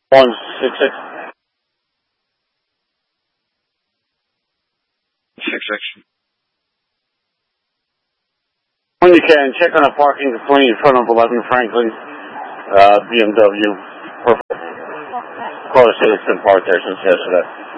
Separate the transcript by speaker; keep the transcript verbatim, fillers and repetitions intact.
Speaker 1: One six six.
Speaker 2: Six six.
Speaker 1: When you can, check on a parking complaint in front of eleven Franklin, uh, B M W. Perfect. Of course, it's been parked there since yesterday.